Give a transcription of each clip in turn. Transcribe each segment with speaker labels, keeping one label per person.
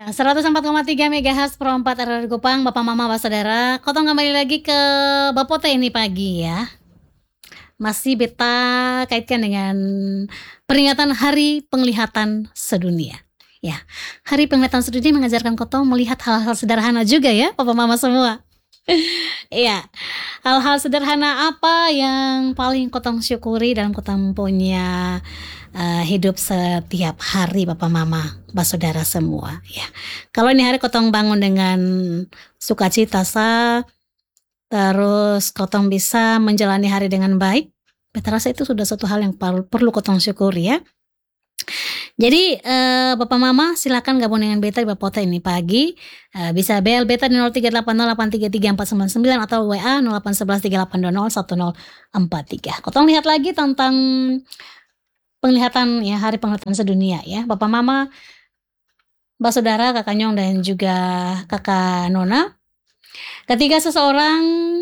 Speaker 1: 104,3 MHz Pro 4 RRI Kupang, Bapak Mama Bapak Saudara. Kotong kembali lagi ke Bapote ini pagi ya. Masih beta kaitkan dengan peringatan Hari Penglihatan Sedunia. Ya, Hari Penglihatan Sedunia mengajarkan kotong melihat hal-hal sederhana juga ya, Bapak Mama semua. Iya, hal-hal sederhana apa yang paling kotong syukuri dalam kotong punya hidup setiap hari, Bapak Mama, Bapak Saudara semua ya. Kalau ini hari kotong bangun dengan sukacita terus kotong bisa menjalani hari dengan baik, beta rasa itu sudah satu hal yang perlu kotong syukuri ya. Jadi Bapak Mama silakan gabung dengan beta di Bapote ini pagi. Bisa bel beta di 0380833499 atau WA 081138201043. Kotong lihat lagi tentang penglihatan ya, Hari Penglihatan Sedunia ya. Bapak Mama, Mbak Saudara, Kakak Nyong dan juga Kakak Nona. Ketika seseorang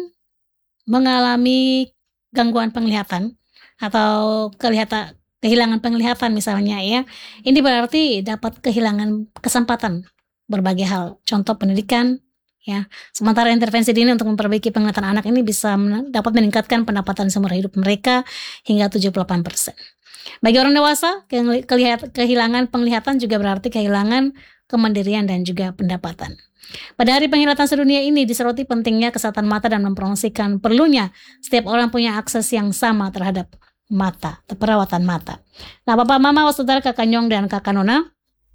Speaker 1: mengalami gangguan penglihatan atau kehilangan penglihatan misalnya ya, ini berarti dapat kehilangan kesempatan berbagai hal, contoh pendidikan ya. Sementara intervensi dini untuk memperbaiki penglihatan anak ini bisa dapat meningkatkan pendapatan seumur hidup mereka hingga 78%. Bagi orang dewasa, kehilangan penglihatan juga berarti kehilangan kemandirian dan juga pendapatan. Pada Hari Penglihatan Sedunia ini disoroti pentingnya kesehatan mata dan mempromosikan perlunya setiap orang punya akses yang sama terhadap mata, perawatan mata. Nah, Bapak Mama, Saudara, Kakak Nyong dan Kakak Nona,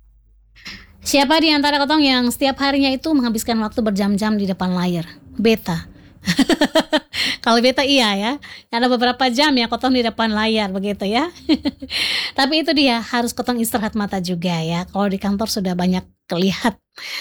Speaker 1: siapa di antara kotong yang setiap harinya itu menghabiskan waktu berjam-jam di depan layar? Beta. Kalau beta iya ya, ada beberapa jam ya kotong di depan layar begitu ya. Tapi itu dia, harus kotong istirahat mata juga ya. Kalau di kantor sudah banyak lihat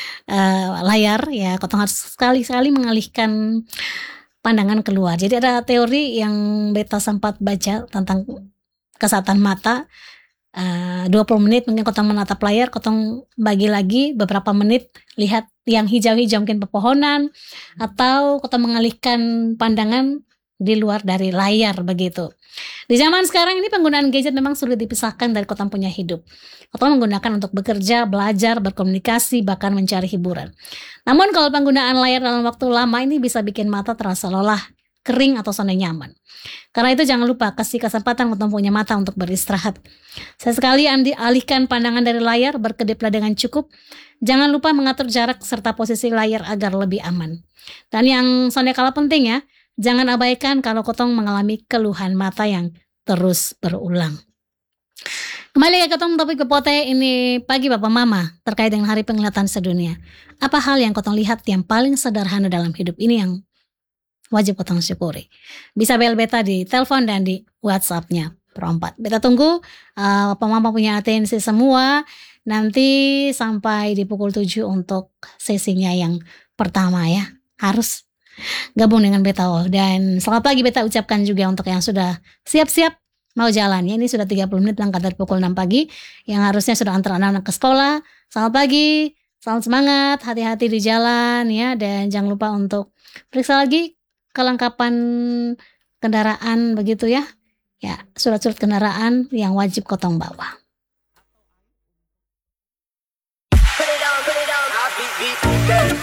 Speaker 1: layar ya, kotong harus sekali-sekali mengalihkan pandangan keluar. Jadi ada teori yang beta sempat baca tentang kesehatan mata. 20 menit mungkin kotong menatap layar, kotong bagi lagi beberapa menit lihat yang hijau-hijau mungkin pepohonan, atau kotong mengalihkan pandangan di luar dari layar begitu. Di zaman sekarang ini penggunaan gadget memang sulit dipisahkan dari kotong punya hidup. Kotong menggunakan untuk bekerja, belajar, berkomunikasi, bahkan mencari hiburan. Namun kalau penggunaan layar dalam waktu lama ini bisa bikin mata terasa lelah, kering atau sonde nyaman. Karena itu jangan lupa kasih kesempatan kotong punya mata untuk beristirahat. Sesekali alihkan pandangan dari layar, berkediplah dengan cukup. Jangan lupa mengatur jarak serta posisi layar agar lebih aman. Dan yang sonde kalah penting ya, jangan abaikan kalau kotong mengalami keluhan mata yang terus berulang. Kembali ke kotong topik Bapote ini pagi Bapak Mama terkait dengan Hari Penglihatan Sedunia. Apa hal yang kotong lihat yang paling sederhana dalam hidup ini yang wajib kotong syukuri? Bisa bel beta di telepon dan di WhatsApp-nya Pro 4. Beta tunggu Bapak Mama punya atensi semua. Nanti sampai di pukul 7 untuk sesinya yang pertama ya. Harus gabung dengan beta. Dan selamat pagi beta ucapkan juga untuk yang sudah siap-siap mau jalan ya. Ini sudah 30 menit langkah dari pukul 6 pagi yang harusnya sudah antar anak-anak ke sekolah. Selamat pagi, selamat semangat, hati-hati di jalan ya. Dan jangan lupa untuk periksa lagi kelengkapan kendaraan begitu ya. Ya, surat-surat kendaraan yang wajib kotong bawa.